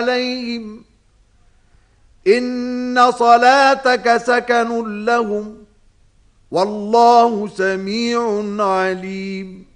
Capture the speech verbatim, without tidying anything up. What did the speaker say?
عليهم إن صلاتك سكن لهم والله سميع عليم